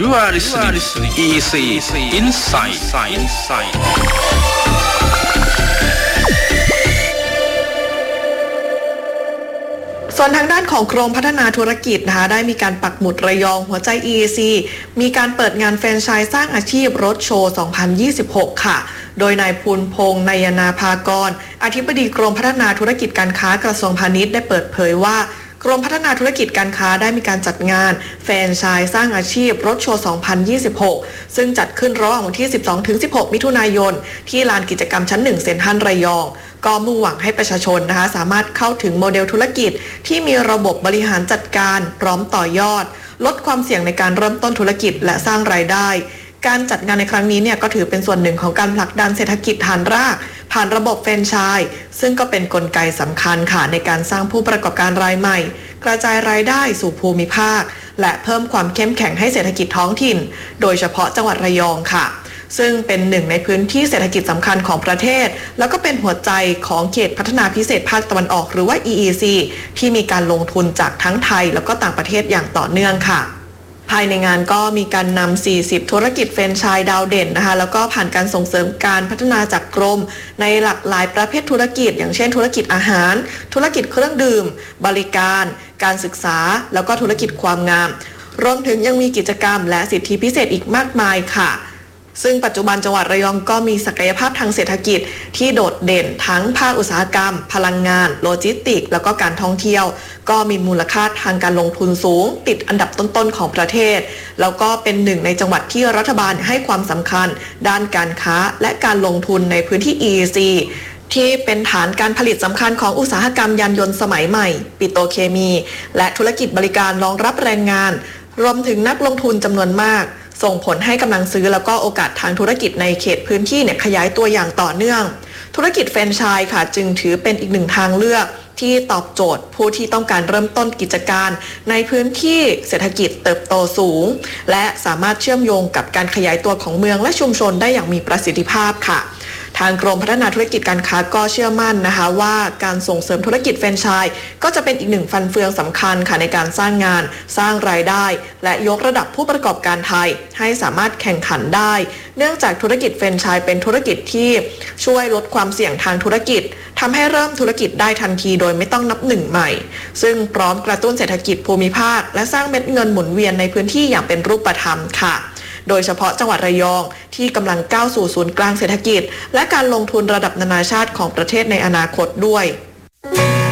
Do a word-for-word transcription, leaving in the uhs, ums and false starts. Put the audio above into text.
You are listening อี ซี Insight Insight ส่วนทางด้านของกรมพัฒนาธุรกิจนะคะได้มีการปักหมุดระยองหัวใจ อี ซี มีการเปิดงานแฟรนไชส์สร้างอาชีพรถโชว์ สองพันยี่สิบหก ค่ะโดยนายภูลพงษ์นายนาภากรอธิบดีกรมพัฒนาธุรกิจการค้ากระทรวงพาณิชย์ได้เปิดเผยว่ากรมพัฒนาธุรกิจการค้าได้มีการจัดงานแฟรนไชส์สร้างอาชีพรถโชว์ สองพันยี่สิบหก ซึ่งจัดขึ้นระหว่างวันที่ สิบสองถึงสิบหก มิถุนายนที่ลานกิจกรรมชั้นหนึ่งเซ็นทรัลระยองก็มุ่งหวังให้ประชาชนนะคะสามารถเข้าถึงโมเดลธุรกิจที่มีระบบบริหารจัดการพร้อมต่อยอดลดความเสี่ยงในการเริ่มต้นธุรกิจและสร้างรายได้การจัดงานในครั้งนี้เนี่ยก็ถือเป็นส่วนหนึ่งของการผลักดันเศรษฐกิจฐานรากผ่านระบบแฟรนไชส์ซึ่งก็เป็นกลไกสำคัญค่ะในการสร้างผู้ประกอบการรายใหม่กระจายรายได้สู่ภูมิภาคและเพิ่มความเข้มแข็งให้เศรษฐกิจท้องถิ่นโดยเฉพาะจังหวัดระยองค่ะซึ่งเป็นหนึ่งในพื้นที่เศรษฐกิจสำคัญของประเทศแล้วก็เป็นหัวใจของเขตพัฒนาพิเศษภาคตะวันออกหรือว่า อี อี ซี ที่มีการลงทุนจากทั้งไทยแล้วก็ต่างประเทศอย่างต่อเนื่องค่ะภายในงานก็มีการนำสี่สิบธุรกิจแฟรนไชส์ดาวเด่นนะคะแล้วก็ผ่านการส่งเสริมการพัฒนาจากกรมในหลากหลายประเภทธุรกิจอย่างเช่นธุรกิจอาหารธุรกิจเครื่องดื่มบริการการศึกษาแล้วก็ธุรกิจความงามรวมถึงยังมีกิจกรรมและสิทธิพิเศษอีกมากมายค่ะซึ่งปัจจุบันจังหวัดระยองก็มีศักยภาพทางเศรษฐกิจที่โดดเด่นทั้งภาคอุตสาหกรรมพลังงานโลจิสติกส์แล้วก็การท่องเที่ยวก็มีมูลค่าทางการลงทุนสูงติดอันดับต้นๆของประเทศแล้วก็เป็นหนึ่งในจังหวัดที่รัฐบาลให้ความสำคัญด้านการค้าและการลงทุนในพื้นที่ อี อี ซี ที่เป็นฐานการผลิตสำคัญของอุตสาหกรรมยานยนต์สมัยใหม่ปิโตรเคมีและธุรกิจบริการรองรับแรงงานรวมถึงนักลงทุนจำนวนมากส่งผลให้กำลังซื้อแล้วก็โอกาสทางธุรกิจในเขตพื้นที่เนี่ยขยายตัวอย่างต่อเนื่องธุรกิจแฟรนไชส์ค่ะจึงถือเป็นอีกหนึ่งทางเลือกที่ตอบโจทย์ผู้ที่ต้องการเริ่มต้นกิจการในพื้นที่เศรษฐกิจเติบโตสูงและสามารถเชื่อมโยงกับการขยายตัวของเมืองและชุมชนได้อย่างมีประสิทธิภาพค่ะทางกรมพัฒนาธุรกิจการค้าก็เชื่อมั่นนะคะว่าการส่งเสริมธุรกิจแฟรนไชส์ก็จะเป็นอีกหนึ่งฟันเฟืองสำคัญค่ะในการสร้างงานสร้างรายได้และยกระดับผู้ประกอบการไทยให้สามารถแข่งขันได้เนื่องจากธุรกิจแฟรนไชส์เป็นธุรกิจที่ช่วยลดความเสี่ยงทางธุรกิจทำให้เริ่มธุรกิจได้ทันทีโดยไม่ต้องนับหนึ่งใหม่ซึ่งพร้อมกระตุ้นเศรษฐกิจภูมิภาคและสร้างเม็ดเงินหมุนเวียนในพื้นที่อย่างเป็นรูปธรรมค่ะโดยเฉพาะจังหวัดระยองที่กำลังก้าวสู่ศูนย์กลางเศรษฐกิจและการลงทุนระดับนานาชาติของประเทศในอนาคตด้วย